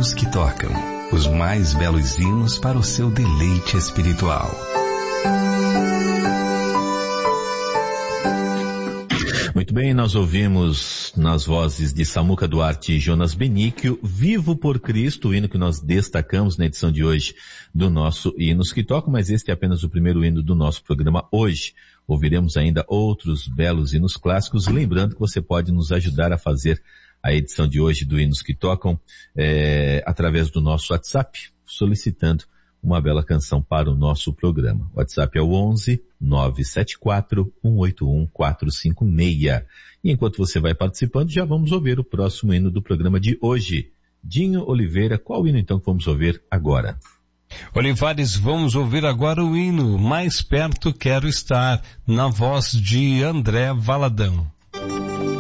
hinos que tocam, os mais belos hinos para o seu deleite espiritual. Muito bem, nós ouvimos nas vozes de Samuca Duarte e Jonas Benício, Vivo por Cristo, o hino que nós destacamos na edição de hoje do nosso Hinos que Tocam, mas este é apenas o primeiro hino do nosso programa hoje. Ouviremos ainda outros belos hinos clássicos, lembrando que você pode nos ajudar a fazer a edição de hoje do Hinos que Tocam através do nosso WhatsApp, solicitando uma bela canção para o nosso programa. O WhatsApp é o 11 974 181 456. E enquanto você vai participando, já vamos ouvir o próximo hino do programa de hoje. Dinho Oliveira, qual hino então que vamos ouvir agora? Olivares, vamos ouvir agora o hino Mais Perto Quero Estar, na voz de André Valadão.